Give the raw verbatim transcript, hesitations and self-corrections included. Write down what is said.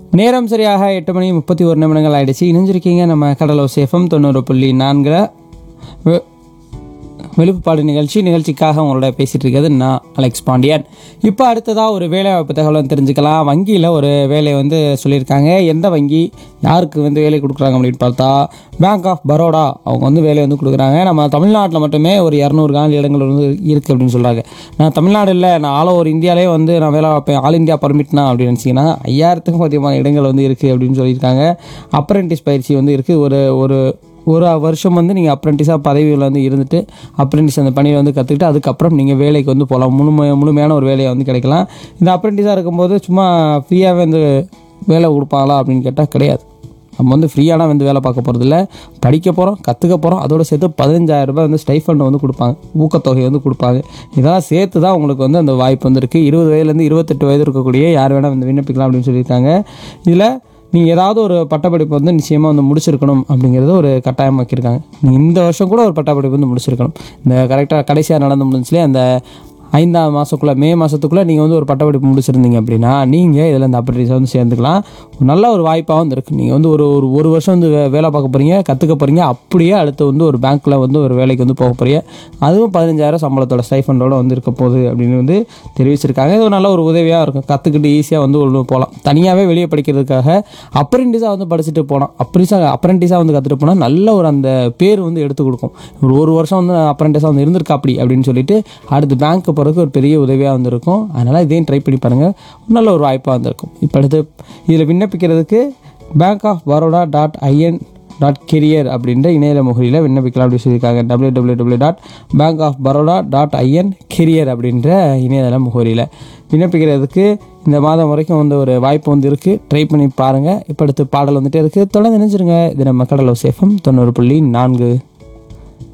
நேரம் சரியாக எட்டு மணி முப்பத்தி ஒரு நிமிடங்கள் ஆயிடுச்சு. இணைஞ்சிருக்கீங்க நம்ம கடலோசை எஃப்எம் தொண்ணூறு புள்ளி நான்கு விழுப்புப்பாடு நிகழ்ச்சி. நிகழ்ச்சிக்காக உங்களோட பேசிகிட்டு இருக்கிறது நான் அலெக்ஸ் பாண்டியன். இப்போ அடுத்ததாக ஒரு வேலை வாய்ப்பு தகவலும் தெரிஞ்சுக்கலாம். வங்கியில் ஒரு வேலையை வந்து சொல்லியிருக்காங்க. எந்த வங்கி யாருக்கு வந்து வேலை கொடுக்குறாங்க அப்படின்னு பார்த்தா பேங்க் ஆஃப் பரோடா அவங்க வந்து வேலை வந்து கொடுக்குறாங்க. நம்ம தமிழ்நாட்டில் மட்டுமே ஒரு இரநூறு காலி இடங்கள் வந்து இருக்குது அப்படின்னு சொல்கிறாங்க. நான் தமிழ்நாடு இல்லை, நான் ஆல் ஓவர் இந்தியாவிலே வந்து நான் வேலை பார்ப்பேன், ஆல் இந்தியா பர்மிட்னா அப்படின்னு நினச்சிங்கன்னா ஐயாயிரத்துக்கும் அதிகமான இடங்கள் வந்து இருக்குது அப்படின்னு சொல்லியிருக்காங்க. அப்ரெண்டிஸ் பயிற்சி வந்து இருக்குது. ஒரு ஒரு ஒரு வருஷம் வந்து நீங்கள் அப்ரெண்டிஸாக பதவியில் வந்து இருந்துட்டு அப்ரெண்டிஸ் அந்த பணியை வந்து கற்றுக்கிட்டு அதுக்கப்புறம் நீங்கள் வேலைக்கு வந்து போகலாம். முழுமை முழுமையான ஒரு வேலையை வந்து கிடைக்கலாம். இந்த அப்ரெண்டிஸாக இருக்கும்போது சும்மா ஃப்ரீயாகவே வந்து வேலை கொடுப்பாங்களா அப்படின்னு கேட்டால் கிடையாது. நம்ம வந்து ஃப்ரீயான வந்து வேலை பார்க்க போகிறதில்ல, படிக்க போகிறோம், கற்றுக்க போகிறோம். அதோட சேர்த்து பதினஞ்சாயிரம் ரூபாய் வந்து ஸ்டைஃபண்ட் வந்து கொடுப்பாங்க, ஊக்கத்தொகை வந்து கொடுப்பாங்க. இதெல்லாம் சேர்த்து தான் உங்களுக்கு வந்து அந்த வாய்ப்பு வந்து இருக்குது. இருபது வயதுலேருந்து இருபத்தெட்டு வயது இருக்கக்கூடிய யார் வேணால் வந்து விண்ணப்பிக்கலாம் அப்படின்னு சொல்லியிருக்காங்க. இதில் நீங்கள் ஏதாவது ஒரு பட்டப்படிப்பு வந்து நிச்சயமாக வந்து முடிச்சிருக்கணும் அப்படிங்கிறது ஒரு கட்டாயமாக்கியிருக்காங்க. நீங்கள் இந்த வருஷம் கூட ஒரு பட்டப்படிப்பு வந்து முடிச்சிருக்கணும். இந்த கரெக்டாக கடைசியாக நடந்து முடிஞ்சுலே அந்த ஐந்தாம் மாதத்துக்குள்ளே மே மாதத்துக்குள்ளே நீங்கள் வந்து ஒரு பட்டப்படிப்பு முடிச்சிருந்தீங்க அப்படின்னா நீங்கள் இதில் இந்த அப்ரெண்டிஸை வந்து சேர்ந்துக்கலாம். நல்ல ஒரு வாய்ப்பாக வந்து இருக்குது. நீங்கள் வந்து ஒரு ஒரு ஒரு வருஷம் வந்து வே வேலை பார்க்க போகிறீங்க, கற்றுக்க போகிறீங்க. அப்படியே அடுத்து வந்து ஒரு பேங்க்கில் வந்து ஒரு வேலைக்கு வந்து போக போகிறீங்க. அதுவும் பதினஞ்சாயிரம் சம்பளத்தோட ஸ்டைஃபண்டோடு வந்து இருக்க போகுது அப்படின்னு வந்து தெரிவிச்சிருக்காங்க. இது நல்ல ஒரு உதவியாக இருக்கும். கற்றுக்கிட்டு ஈஸியாக வந்து ஒன்று போகலாம். தனியாகவே வெளியே படிக்கிறதுக்காக அப்ரெண்டிஸாக வந்து படிச்சுட்டு போகலாம். அப்ரெண்டிஸாக அப்ரெண்டிஸாக வந்து கற்றுட்டு போனால் நல்ல ஒரு அந்த பேர் வந்து எடுத்து கொடுக்கும். ஒரு ஒரு வருஷம் வந்து அப்ரெண்டிஸாக வந்து இருந்திருக்கா அப்படி அப்படின்னு சொல்லிட்டு அடுத்து பேங்க்கு போகிறதுக்கு ஒரு பெரிய உதவியாக வந்திருக்கும். அதனால் இதையும் ட்ரை பண்ணி பாருங்கள், நல்ல ஒரு வாய்ப்பாக வந்திருக்கும். இப்போ அடுத்து இதில் விண்ணப்பிக்கிறதுக்கு bank of Baroda dot IN dot career அப்படின்ற இணையதள முகவரியில் விண்ணப்பிக்கலாம் அப்படின்னு சொல்லியிருக்காங்க. W W W dot bank of Baroda dot IN career அப்படின்ற இணையதள முகவரியில் விண்ணப்பிக்கிறதுக்கு இந்த மாதம் வரைக்கும் வந்து ஒரு வாய்ப்பு வந்து இருக்குது. ட்ரை பண்ணி பாருங்கள். இப்போ அடுத்து பாடல் வந்துட்டே இருக்குது. தொடர்ந்து நினைச்சிருங்க. இது நம்ம கடலோசை எஃப்எம் தொண்ணூறு புள்ளி நான்கு.